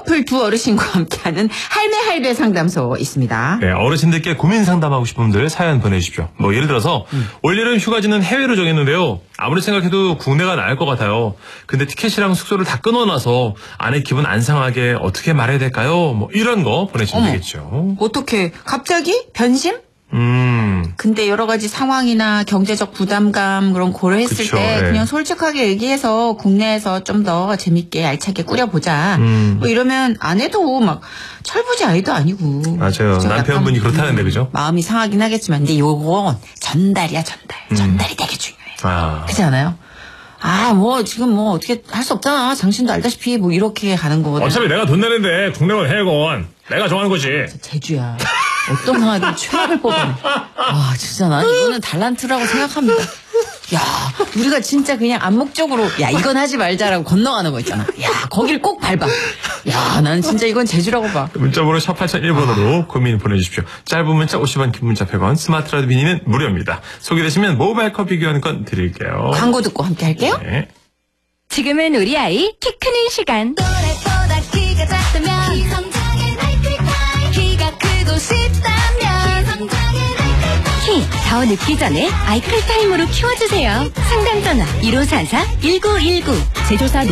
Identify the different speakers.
Speaker 1: 커플 두 어르신과 함께하는 할매 상담소 있습니다.
Speaker 2: 네, 어르신들께 고민 상담하고 싶은 분들 사연 보내주십시오. 뭐 예를 들어서 올여름 휴가지는 해외로 정했는데요. 아무리 생각해도 국내가 나을 것 같아요. 근데 티켓이랑 숙소를 다 끊어놔서 아내 기분 안 상하게 어떻게 말해야 될까요? 뭐 이런 거 보내주시면 되겠죠.
Speaker 1: 어떻게 갑자기 변심? 근데 여러 가지 상황이나 경제적 부담감 그런 고려했을
Speaker 2: 그쵸,
Speaker 1: 때
Speaker 2: 네.
Speaker 1: 그냥 솔직하게 얘기해서 국내에서 좀 더 재밌게 알차게 꾸려보자. 뭐 이러면 아내도 막 철부지 아이도 아니고.
Speaker 2: 맞아요.
Speaker 1: 그죠?
Speaker 2: 남편분이
Speaker 1: 약간,
Speaker 2: 그렇다는데 그죠?
Speaker 1: 마음이 상하긴 하겠지만 근데 요건 전달이야 전달. 전달이 되게 중요해. 그렇지 않아요? 뭐 지금 뭐 어떻게 할 수 없잖아. 당신도 알다시피 뭐 이렇게 가는 거거든.
Speaker 2: 어차피 내가 돈 내는데 국내건 해건 내가 정하는 거지.
Speaker 1: 제주야. 어떤 상황이든 최악을 뽑아내. 진짜 난 이거는 달란트라고 생각합니다. 야, 우리가 진짜 그냥 암묵적으로 야 이건 하지 말자라고 건너가는 거 있잖아. 야, 거길 꼭 밟아. 야, 난 진짜 이건 제주라고 봐.
Speaker 2: 문자번호 샵 8001번으로 고민 보내주십시오. 짧은 문자 50원, 긴 문자 100원, 스마트 라디오 미니는 무료입니다. 소개되시면 모바일 커피 교환권 드릴게요.
Speaker 1: 광고 듣고 함께 할게요.
Speaker 2: 네.
Speaker 3: 지금은 우리 아이 키 크는 시간.
Speaker 4: 또래보다 키가 작다면 기성장애 나이클타임 키가 크고 싶다면 기성장애 나이클타임
Speaker 3: 키 더 늦기 전에 아이클타임으로 키워주세요. 상담 전화 1544-1919 제조사